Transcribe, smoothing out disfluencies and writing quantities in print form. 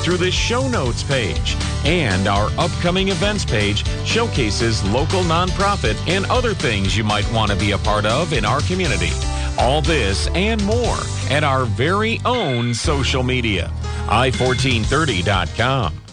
through the show notes page. And our upcoming events page showcases local nonprofit and other things you might want to be a part of in our community. All this and more at our very own social media. i1430.com.